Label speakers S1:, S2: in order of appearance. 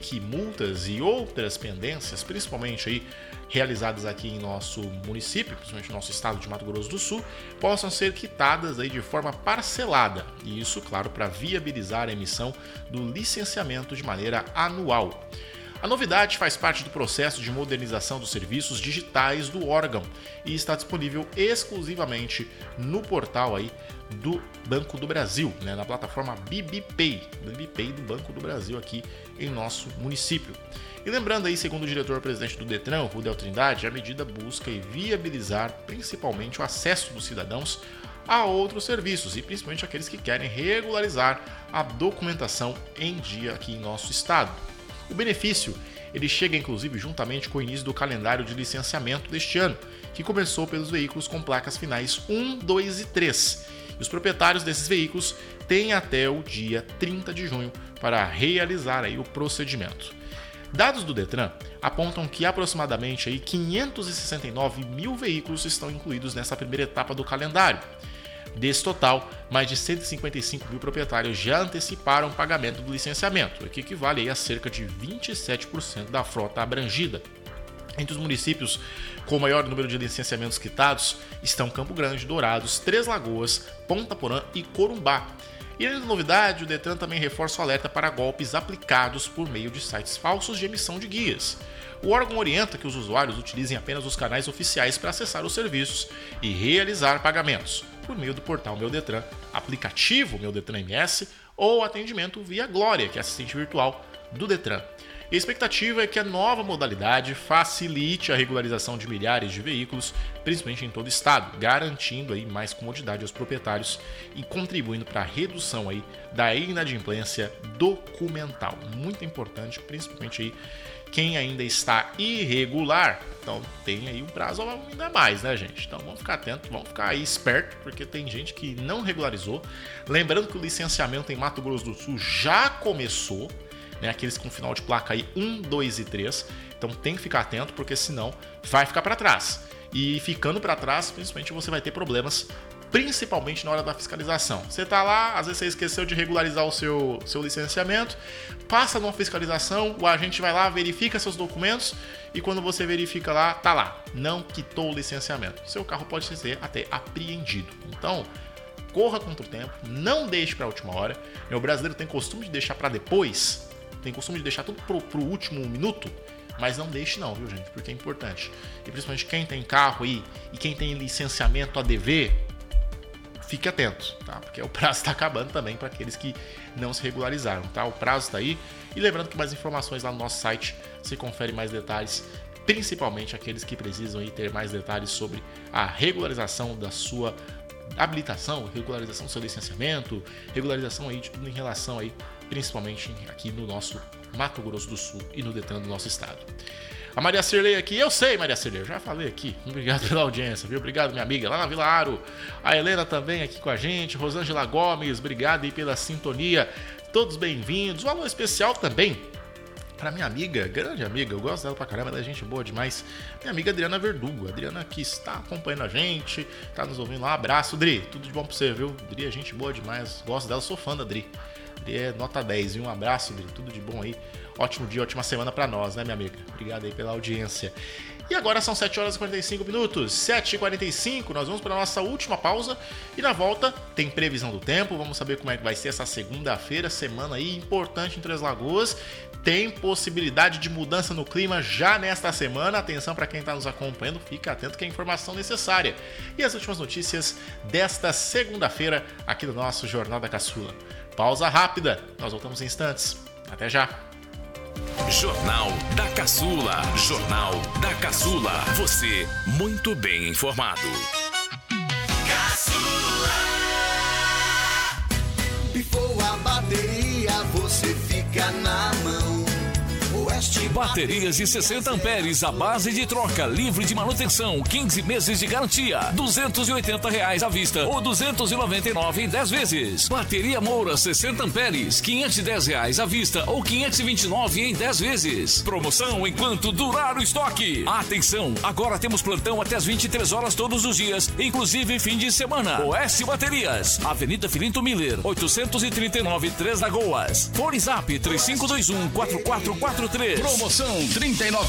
S1: que multas e outras pendências, principalmente aí realizadas aqui em nosso município, principalmente no nosso estado de Mato Grosso do Sul, possam ser quitadas aí de forma parcelada. E isso, claro, para viabilizar a emissão do licenciamento de maneira anual. A novidade faz parte do processo de modernização dos serviços digitais do órgão e está disponível exclusivamente no portal aí do Banco do Brasil, na plataforma BBPay do Banco do Brasil aqui em nosso município. E lembrando aí, segundo o diretor-presidente do Detran, Rudel Trindade, a medida busca viabilizar principalmente o acesso dos cidadãos a outros serviços e principalmente aqueles que querem regularizar a documentação em dia aqui em nosso estado. O benefício ele chega inclusive juntamente com o início do calendário de licenciamento deste ano, que começou pelos veículos com placas finais 1, 2 e 3. E os proprietários desses veículos têm até o dia 30 de junho para realizar aí o procedimento. Dados do Detran apontam que aproximadamente aí 569 mil veículos estão incluídos nessa primeira etapa do calendário. Desse total, mais de 155 mil proprietários já anteciparam o pagamento do licenciamento, o que equivale a cerca de 27% da frota abrangida. Entre os municípios com o maior número de licenciamentos quitados estão Campo Grande, Dourados, Três Lagoas, Ponta Porã e Corumbá. E além da novidade, o Detran também reforça o alerta para golpes aplicados por meio de sites falsos de emissão de guias. O órgão orienta que os usuários utilizem apenas os canais oficiais para acessar os serviços e realizar pagamentos por meio do portal Meu Detran, aplicativo Meu Detran MS ou atendimento via Glória, que é assistente virtual do Detran. E a expectativa é que a nova modalidade facilite a regularização de milhares de veículos, principalmente em todo o estado, garantindo aí mais comodidade aos proprietários e contribuindo para a redução aí da inadimplência documental. Muito importante, principalmente aí quem ainda está irregular, então tem aí um prazo ainda mais, né, gente? Então vamos ficar atentos, vamos ficar aí esperto, porque tem gente que não regularizou. Lembrando que o licenciamento em Mato Grosso do Sul já começou, aqueles com final de placa aí 1, 2 e 3. Então tem que ficar atento, porque senão vai ficar para trás. E ficando para trás, principalmente você vai ter problemas, principalmente na hora da fiscalização. Você tá lá, às vezes você esqueceu de regularizar o seu licenciamento, passa numa fiscalização, o agente vai lá, verifica seus documentos e quando você verifica lá, tá lá, não quitou o licenciamento. Seu carro pode ser até apreendido. Então, corra contra o tempo, não deixe para a última hora. O brasileiro tem costume de deixar para depois, tem costume de deixar tudo pro último minuto, mas não deixe não, viu, gente? Porque é importante. E principalmente quem tem carro aí e quem tem licenciamento a dever, fique atento, tá? Porque o prazo está acabando também para aqueles que não se regularizaram, tá? O prazo está aí. E lembrando que mais informações lá no nosso site, você confere mais detalhes, principalmente aqueles que precisam aí ter mais detalhes sobre a regularização da sua habilitação, regularização do seu licenciamento, regularização aí de tudo em relação aí, principalmente aqui no nosso Mato Grosso do Sul e no Detran do nosso estado. A Maria Cirlei aqui, eu sei, Maria Cirlei, eu já falei aqui. Obrigado pela audiência, viu? Obrigado, minha amiga, lá na Vila Aro. A Helena também aqui com a gente. Rosângela Gomes, obrigado aí pela sintonia. Todos bem-vindos. Um alô especial também para minha amiga, grande amiga, eu gosto dela pra caramba, ela é gente boa demais. Minha amiga Adriana Verdugo. Adriana que está acompanhando a gente, tá nos ouvindo lá. Um abraço, Dri. Tudo de bom pra você, viu? Dri é gente boa demais. Gosto dela, sou fã da Dri. Dri é nota 10, viu? Um abraço, Dri. Tudo de bom aí. Ótimo dia, ótima semana pra nós, né, minha amiga? Obrigado aí pela audiência. E agora são 7 horas e 45 minutos, 7h45, nós vamos para a nossa última pausa e na volta tem previsão do tempo, vamos saber como é que vai ser essa segunda-feira, semana aí importante em Três Lagoas, tem possibilidade de mudança no clima já nesta semana, atenção para quem está nos acompanhando, fica atento que é a informação necessária. E as últimas notícias desta segunda-feira aqui no nosso Jornal da Caçula. Pausa rápida, nós voltamos em instantes, até já!
S2: Jornal da Caçula. Jornal da Caçula. Você muito bem informado.
S3: Caçula. Pifou a bateria, você fica na mão. Oeste
S2: Baterias de 60 amperes à base de troca, livre de manutenção, 15 meses de garantia, R$280 à vista ou R$299 em 10 vezes. Bateria Moura 60 amperes, R$510 à vista ou 529 em 10 vezes. Promoção enquanto durar o estoque. Atenção, agora temos plantão até as 23 horas todos os dias, inclusive fim de semana. Oeste Baterias, Avenida Filinto Miller, 839, 3 Lagoas. Fone Zap 3521-4443.
S3: Promoção 39